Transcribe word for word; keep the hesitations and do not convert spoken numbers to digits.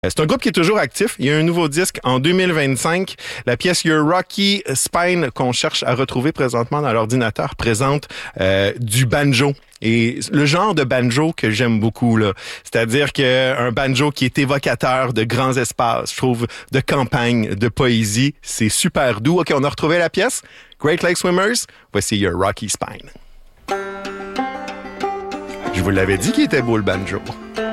C'est un groupe qui est toujours actif. Il y a un nouveau disque en deux mille vingt-cinq. La pièce Your Rocky Spine qu'on cherche à retrouver présentement dans l'ordinateur présente euh, du banjo. Et le genre de banjo que j'aime beaucoup, là. C'est-à-dire que un banjo qui est évocateur de grands espaces, je trouve, de campagne, de poésie. C'est super doux. OK, on a retrouvé la pièce. Great Lake Swimmers. Voici Your Rocky Spine. Je vous l'avais dit qu'il était beau, le banjo.